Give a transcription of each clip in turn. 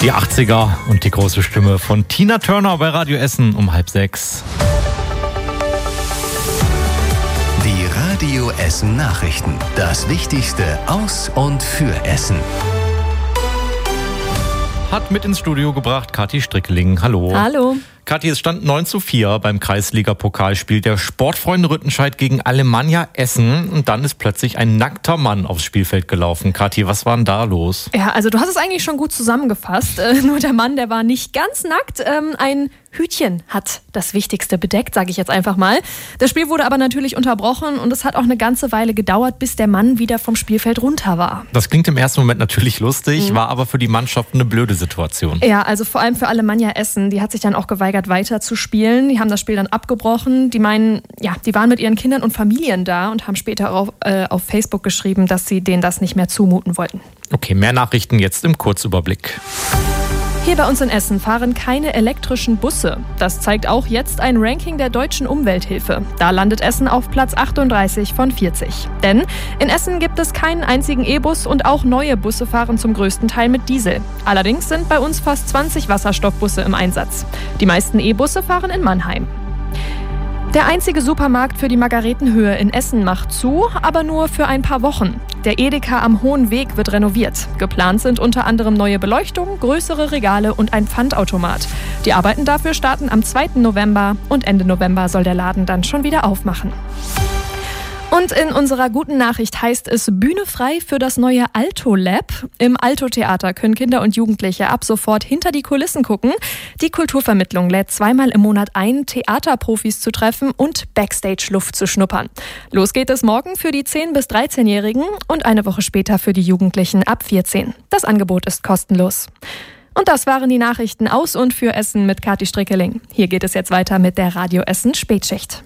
Die 80er und die große Stimme von Tina Turner bei Radio Essen um 5:30. Die Radio Essen Nachrichten. Das Wichtigste aus und für Essen. Hat mit ins Studio gebracht Kathi Strickeling. Hallo. Hallo. Kathi, es stand 9:4 beim Kreisliga-Pokalspiel der Sportfreunde Rüttenscheid gegen Alemannia Essen. Und dann ist plötzlich ein nackter Mann aufs Spielfeld gelaufen. Kathi, was war denn da los? Ja, also du hast es eigentlich schon gut zusammengefasst. Nur der Mann, der war nicht ganz nackt. Ein Hütchen hat das Wichtigste bedeckt, sage ich jetzt einfach mal. Das Spiel wurde aber natürlich unterbrochen und es hat auch eine ganze Weile gedauert, bis der Mann wieder vom Spielfeld runter war. Das klingt im ersten Moment natürlich lustig, war aber für die Mannschaft eine blöde Situation. Ja, also vor allem für Alemannia Essen. Die hat sich dann auch geweigert, weiter zu spielen. Die haben das Spiel dann abgebrochen. Die meinen, ja, die waren mit ihren Kindern und Familien da und haben später auf Facebook geschrieben, dass sie denen das nicht mehr zumuten wollten. Okay, mehr Nachrichten jetzt im Kurzüberblick. Hier bei uns in Essen fahren keine elektrischen Busse. Das zeigt auch jetzt ein Ranking der Deutschen Umwelthilfe. Da landet Essen auf Platz 38 von 40. Denn in Essen gibt es keinen einzigen E-Bus und auch neue Busse fahren zum größten Teil mit Diesel. Allerdings sind bei uns fast 20 Wasserstoffbusse im Einsatz. Die meisten E-Busse fahren in Mannheim. Der einzige Supermarkt für die Margaretenhöhe in Essen macht zu, aber nur für ein paar Wochen. Der Edeka am Hohen Weg wird renoviert. Geplant sind unter anderem neue Beleuchtung, größere Regale und ein Pfandautomat. Die Arbeiten dafür starten am 2. November und Ende November soll der Laden dann schon wieder aufmachen. Und in unserer guten Nachricht heißt es Bühne frei für das neue Alto Lab. Im Alto Theater können Kinder und Jugendliche ab sofort hinter die Kulissen gucken. Die Kulturvermittlung lädt 2-mal im Monat ein, Theaterprofis zu treffen und Backstage-Luft zu schnuppern. Los geht es morgen für die 10- bis 13-Jährigen und eine Woche später für die Jugendlichen ab 14. Das Angebot ist kostenlos. Und das waren die Nachrichten aus und für Essen mit Kathi Strickeling. Hier geht es jetzt weiter mit der Radio Essen Spätschicht.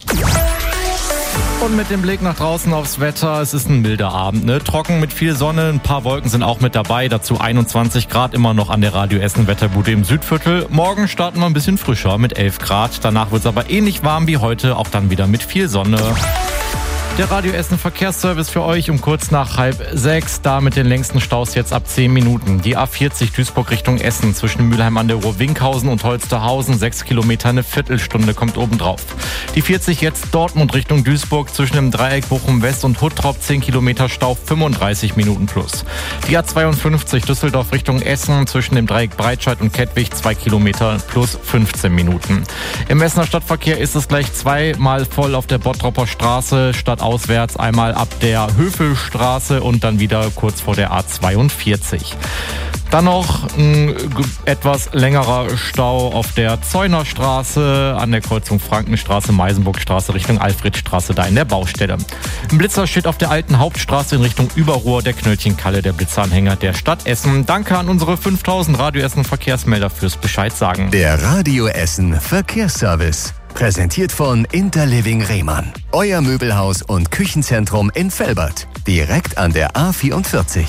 Und mit dem Blick nach draußen aufs Wetter, es ist ein milder Abend, ne? Trocken mit viel Sonne, ein paar Wolken sind auch mit dabei, dazu 21 Grad immer noch an der Radio Essen Wetterbude im Südviertel. Morgen starten wir ein bisschen frischer mit 11 Grad, danach wird es aber ähnlich warm wie heute, auch dann wieder mit viel Sonne. Der Radio Essen Verkehrsservice für euch um kurz nach 5:30, da mit den längsten Staus jetzt ab 10 Minuten. Die A40 Duisburg Richtung Essen zwischen Mülheim an der Ruhr, Winkhausen und Holsterhausen, 6 Kilometer, eine Viertelstunde kommt obendrauf. Die 40 jetzt Dortmund Richtung Duisburg zwischen dem Dreieck Bochum West und Huttrop, 10 Kilometer Stau, 35 Minuten plus. Die A52 Düsseldorf Richtung Essen zwischen dem Dreieck Breitscheid und Kettwig, 2 Kilometer plus 15 Minuten. Im Essener Stadtverkehr ist es gleich zweimal voll auf der Bottropper Straße, stadtauswärts einmal ab der Höfelstraße und dann wieder kurz vor der A42. Dann noch ein etwas längerer Stau auf der Zeunerstraße an der Kreuzung Frankenstraße, Meisenburgstraße Richtung Alfredstraße, da in der Baustelle. Ein Blitzer steht auf der alten Hauptstraße in Richtung Überruhr, der Knöllchenkalle, der Blitzeranhänger der Stadt Essen. Danke an unsere 5000 Radio Essen Verkehrsmelder fürs Bescheid sagen. Der Radio Essen Verkehrsservice. Präsentiert von Interliving Rehmann. Euer Möbelhaus und Küchenzentrum in Velbert. Direkt an der A44.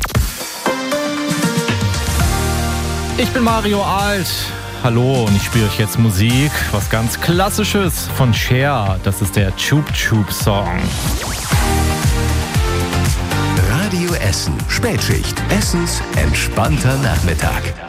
Ich bin Mario Alt. Hallo und ich spiele euch jetzt Musik. Was ganz Klassisches von Cher. Das ist der Chub Chub Song. Radio Essen. Spätschicht. Essens entspannter Nachmittag.